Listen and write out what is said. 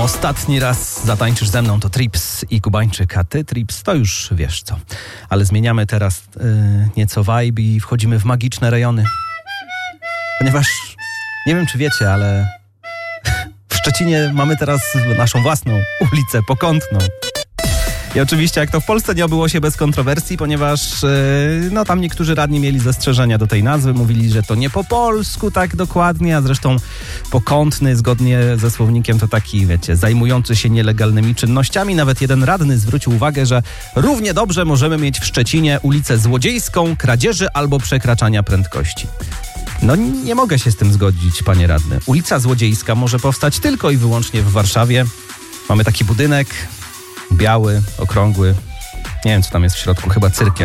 Ostatni raz zatańczysz ze mną to Trips i Kubańczyk, a ty Trips to już wiesz co. Ale zmieniamy teraz nieco vibe i wchodzimy w magiczne rejony. Ponieważ, nie wiem czy wiecie, ale w Szczecinie mamy teraz naszą własną ulicę Pokątną. I oczywiście jak to w Polsce nie obyło się bez kontrowersji, ponieważ tam niektórzy radni mieli zastrzeżenia do tej nazwy, mówili, że to nie po polsku tak dokładnie, a zresztą Pokątny zgodnie ze słownikiem to taki, wiecie, zajmujący się nielegalnymi czynnościami. Nawet jeden radny zwrócił uwagę, że równie dobrze możemy mieć w Szczecinie ulicę Złodziejską, kradzieży albo przekraczania prędkości. No nie mogę się z tym zgodzić, panie radny. Ulica Złodziejska może powstać tylko i wyłącznie w Warszawie. Mamy taki budynek, biały, okrągły. Nie wiem, co tam jest w środku, chyba cyrk